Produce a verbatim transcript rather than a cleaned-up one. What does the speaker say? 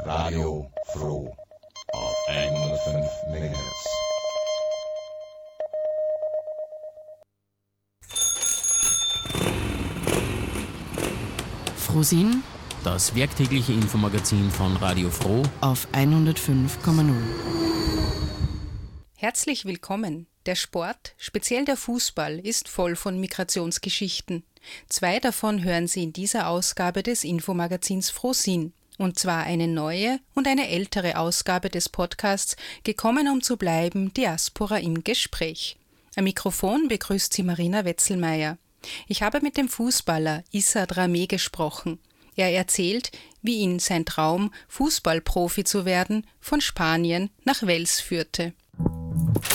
Radio Froh auf hundertfünf Megahertz. Frohsinn, das werktägliche Infomagazin von Radio Froh auf hundertfünf Komma null. Herzlich willkommen. Der Sport, speziell der Fußball, ist voll von Migrationsgeschichten. Zwei davon hören Sie in dieser Ausgabe des Infomagazins Frohsinn. Und zwar eine neue und eine ältere Ausgabe des Podcasts Gekommen um zu bleiben, Diaspora im Gespräch. Am Mikrofon begrüßt Sie Marina Wetzelmeier. Ich habe mit dem Fußballer Issa Dramé gesprochen. Er erzählt, wie ihn sein Traum, Fußballprofi zu werden, von Spanien nach Wels führte.